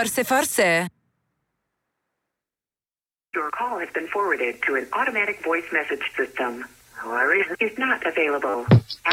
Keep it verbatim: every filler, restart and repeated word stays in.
Forse, forse... Your call has been forwarded to an automatic voice message system. Our is not available.